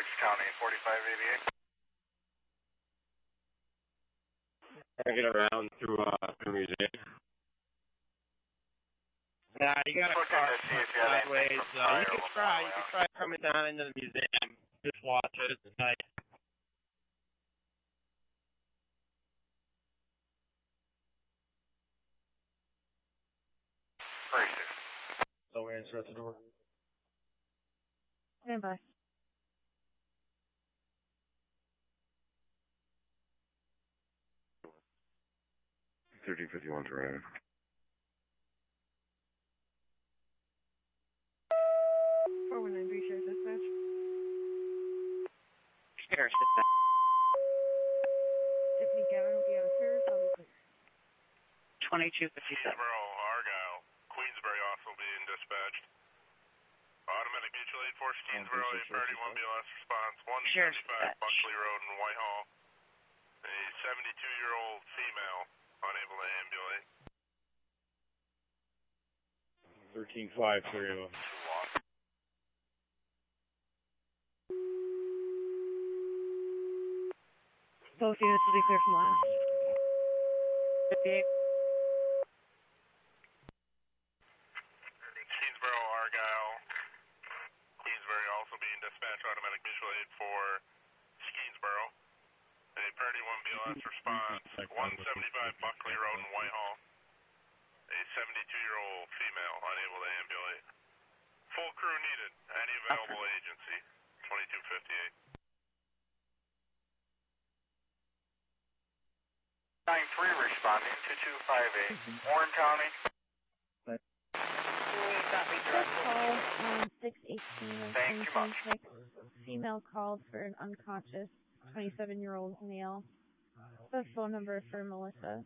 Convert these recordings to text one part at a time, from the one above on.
6 County, 4588. I get around through the museum. Yeah, you gotta cross sideways. You can try coming down into the museum. Just watch it. It's nice. So we answer at the door. Stand by. 1351 around. 419 Breach Air Dispatch. Sheriff's Dispatch. Tiffany Gavin will be on service. I'll be clear. 2257. Queensboro, Argyle. Queensbury also being dispatched. Automatic mutual aid force, Queensboro, 831 BLS response, 175 Buckley Road in Whitehall. A 72-year-old female unable to ambulate. 1353. Both units will be clear from last. 58. Queensboro, Argyle. Queensbury also being dispatched, automatic mutual aid for Queensboro. A priority 1 BLS response, 175 Buckley Road in Whitehall. A 72-year-old female unable to ambulate. Full crew needed. Any available agency. 2258. 93 responding, 2258. Warren County. Call 618 Thank you much. 2026. Female called for an unconscious 27-year-old male. The phone number for Melissa.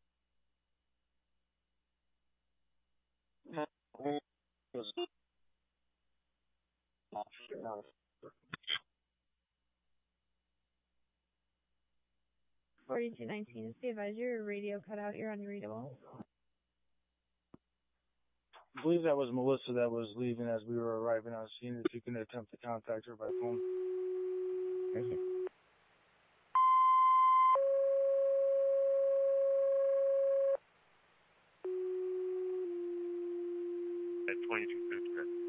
$4219 is the advisor. Your radio cut out. You're unreadable. I believe that was Melissa that was leaving as we were arriving on scene. If you can attempt to contact her by phone. Perfect. At 2253.